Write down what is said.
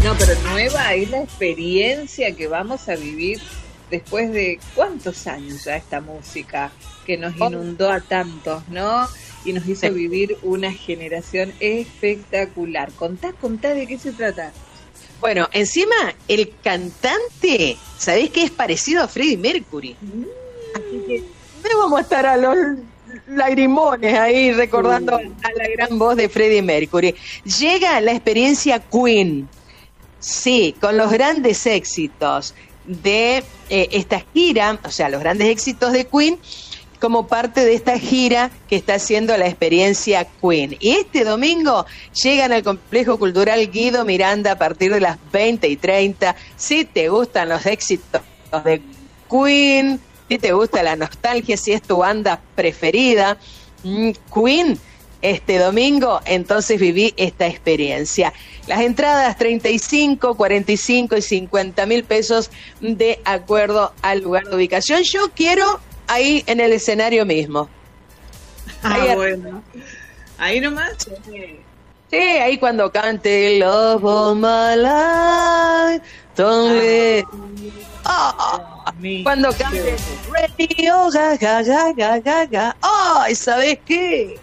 No, pero nueva es la experiencia que vamos a vivir después de cuántos años ya esta música que nos inundó a tantos, ¿no? Y nos hizo vivir una generación espectacular. Contá de qué se trata. Bueno, encima el cantante, ¿sabés qué? Es parecido a Freddie Mercury. Así que no vamos a estar a los lagrimones ahí recordando a la gran voz de Freddie Mercury. Llega la experiencia Queen, sí, con los grandes éxitos de esta gira, o sea, los grandes éxitos de Queen, como parte de esta gira que está haciendo la experiencia Queen. Y este domingo llegan al Complejo Cultural Guido Miranda a partir de las 20:30. Si te gustan los éxitos de Queen, si te gusta la nostalgia, si es tu banda preferida, Queen, este domingo, entonces viví esta experiencia. Las entradas 35, 45 y 50 mil pesos de acuerdo al lugar de ubicación. Yo quiero ahí en el escenario mismo. Ahí bueno. Ahí nomás. Sí, ahí cuando cante Love of My Life, cuando cante Radio Gaga, Gaga, Gaga. Ay, ¿sabes qué?